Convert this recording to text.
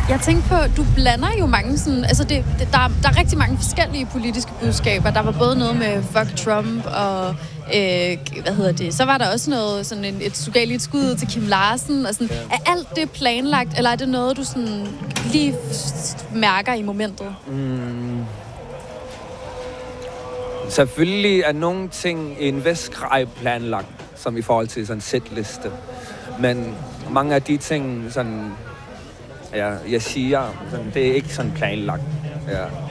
Jeg tænkte på, du blander jo mange sådan... Altså, der er rigtig mange forskellige politiske budskaber. Der var både noget med fuck Trump og... Så var der også noget, sådan et skud til Kim Larsen. Og sådan. Er alt det planlagt, eller er det noget, du sådan lige mærker i momentet? Selvfølgelig er nogle ting i en vis grad planlagt, som i forhold til sådan en setliste. Men mange af de ting, sådan, ja, jeg siger, sådan, det er ikke sådan planlagt. Ja.